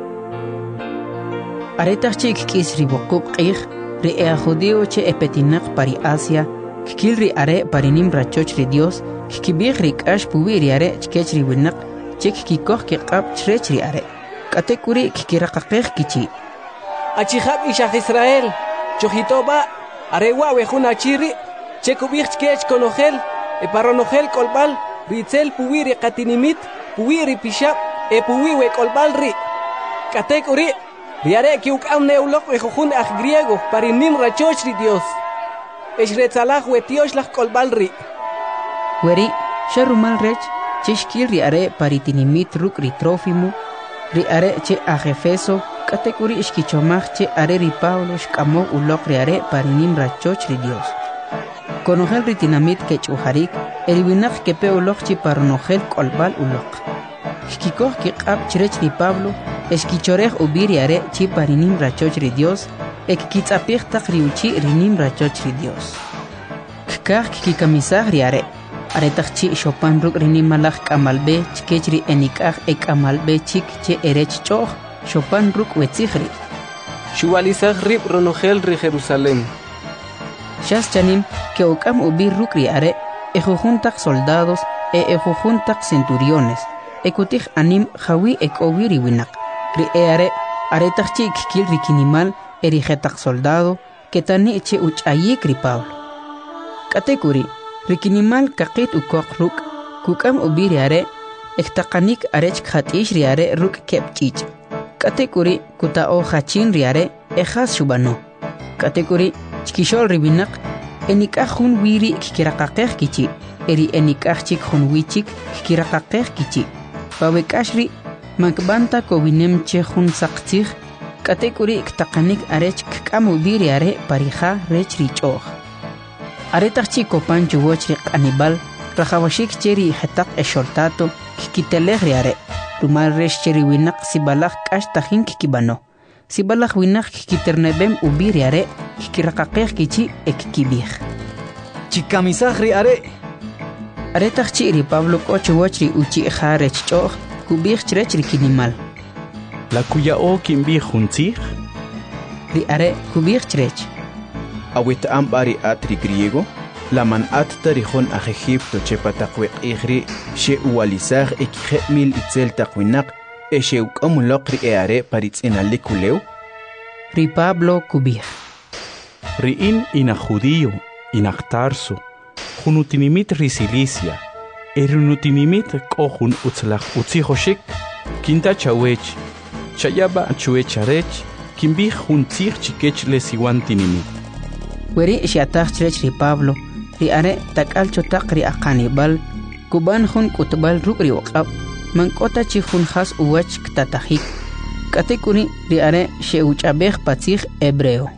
Aretach chik kis ri bokub qih ri judio che epetinak pari Asia kikil ri are parinim rachoch ri Dios kikibig ri kash puwi ri are chkech ri winak chek kikoh ke qab chrech ri are. Katekuri kikiraqaqih kichi. Achihab ishach Israel, chojitoba, arewa wejuna chiri, chekubich kech konogel, eparonogel kolbal, ritzel puwiri katinimit, puwiri pishab, puwiwe kolbal ri. Katekuri, riare kiukam neulok wejujun aj griego, parinim rachoch ri Dios. Eshretzalaj wetioslaj kolbal ri. Weri, sharumal rech, cheshkil riare paritinimit ruk ri Trófimo, ri are che a Efeso katekuri ishkichomach che are ri Pablo shkamo ulok ri are parinim rachoch ri Dios. Konogel ri tinamit kech uharik eliwinak kepe ulok chi paronogel kolbal ulok. Shkikoh ki qab chrech ri Pablo eshkichorech ubiri are chi parinim rachoch ri Dios ek kitzapich tak ri uchi rinim rachoch ri Dios. Kikah kikamisah ri are aretach chi Chopin ruk rini malach kamalbe chkechri enikaj ekamalbe chik che erech choch Chopin ruk wetzihri. Shualizaj rib ronogel ri Jerusalén. Shas chanim que okam ubir ruk ri are ejujuntak soldados ejujuntak centuriones ekutij anim jawi ekowiri winak ri are aretach chi kikil rikinimal erijetak soldado ketani che uchayik ri Pablo. Katekuri Rikinimal kakit ukok ruk, kukam ubiri are, ektakanik arech khatish riare ruk kepchich. Katekuri kutao hachin riare, ejas shubano. Katekuri chkishol ribinak, enikah hun wiri kikirakakeh kichi, eri enikah chik hun wichik kikirakakeh kichi. Pawekashri, makbanta kowinem che hun sakchich, katekuri ektakanik arech kukam ubiri are parija rech richoh. Aretach chico pancho wochri anibal, rajawashik cheri hetak eshortato, kikiteleh riare, rumal resh cheri winak sibalach kash tajin kikibano. Sibalach winak kikiternebem ubiriare, kikirakakeh kichi ekikibih. Chikamisah riare. Aretach chiri Pablo kocho wochri uchi jarech choh, kubih chrechri kinimal. La kuya o kimbih juntzich? Riare kubih chrech. Awit ambari atri griego, la man at tarihon a Egipto chepatakwek igri, she ualizar ekijemil itzel takwinak, she ukamulokri eare paritz en alikuleu? Ri Pablo kubir. Ri in a judío, in a Tarso, junutinimit risilicia, erunutinimit kohun utzlach utzihoshik, kinta chawech, chayaba chuecharech, kimbih juntzich chikech lesiwantinimit. Weri shiatach chrech ri Pablo, ri are takal chotak ri akanibal, kuban hun kutbal ruk ri waqab, mankota chi hun khas uwach ktatahik, katekuri ri are sheuchabej patzich hebreo.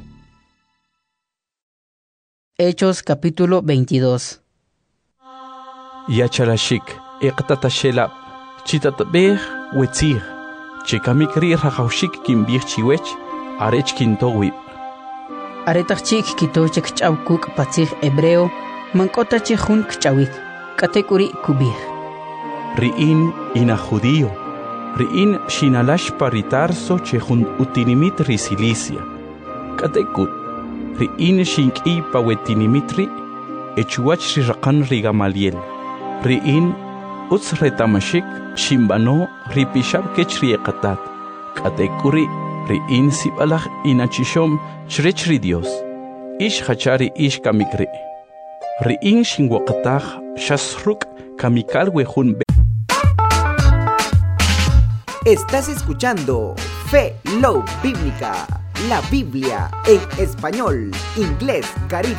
Hechos capítulo 22. Yachalashik, eqtatashela, chitatbej wetzich, chikamikri rajaushik kimbih chiwech, arech kintowib. Aretach chik kitochek chawkuk patzich hebreo, mankota chi hun kchawik, katekuri kubir. Riin ina judío, Riin shinalash paritarso chehun utinimit risilicia. Katekut. Riin shinki pawetinimitri echuach rirakan rigamaliel. Riin uts retamashik shimbano ripishab kechriekatat. Katekuri riin sibalach inachishom chrichri Dios. Ish hachari ish kamikri. Riin shingwakatach shasruk kamikal wehun. Estás escuchando Fe Love Bíblica, la Biblia en español, inglés, caribe.